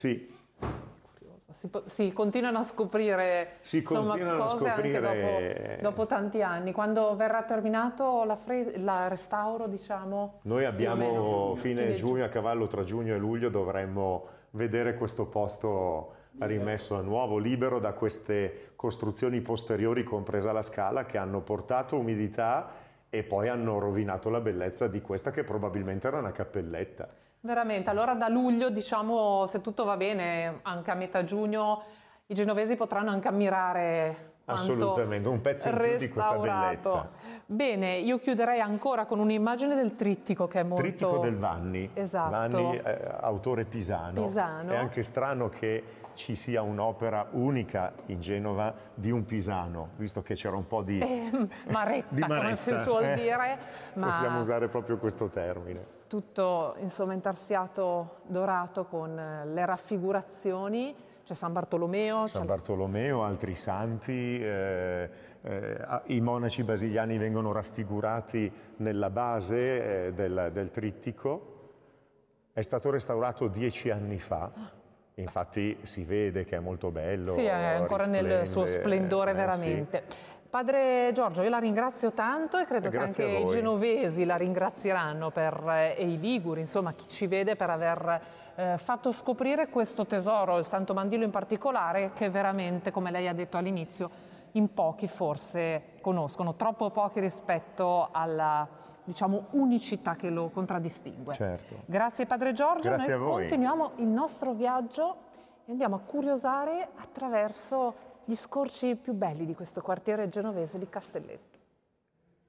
Sì. Si continuano a scoprire, cose anche dopo tanti anni. Quando verrà terminato il restauro, diciamo? Noi abbiamo fine giugno, giugno. a cavallo tra giugno e luglio, dovremmo vedere questo posto rimesso a nuovo, libero da queste costruzioni posteriori, compresa la scala, che hanno portato umidità e poi hanno rovinato la bellezza di questa che probabilmente era una cappelletta. Veramente, allora da luglio, diciamo, se tutto va bene, anche a metà giugno, i genovesi potranno anche ammirare quanto Assolutamente, un pezzo in più di questa restaurato. bellezza. Bene, io chiuderei ancora con un'immagine del trittico che è molto... Trittico del Vanni, Esatto. Vanni, autore pisano. Pisano. È anche strano che ci sia un'opera unica in Genova di un pisano, visto che c'era un po' di maretta, come si suol dire. Ma possiamo usare proprio questo termine. Tutto insomma intarsiato dorato con le raffigurazioni, c'è San Bartolomeo. San Bartolomeo, altri santi, i monaci basiliani vengono raffigurati nella base del trittico. È stato restaurato 10 anni fa, infatti si vede che è molto bello. Sì, è ancora nel suo splendore veramente. Sì. Padre Giorgio, io la ringrazio tanto e credo che anche i genovesi la ringrazieranno e i liguri, insomma chi ci vede, per aver fatto scoprire questo tesoro, il Santo Mandilo in particolare, che veramente, come lei ha detto all'inizio, in pochi forse conoscono, troppo pochi rispetto alla, diciamo, unicità che lo contraddistingue. Certo. Grazie Padre Giorgio, Grazie noi continuiamo il nostro viaggio e andiamo a curiosare attraverso gli scorci più belli di questo quartiere genovese di Castelletto.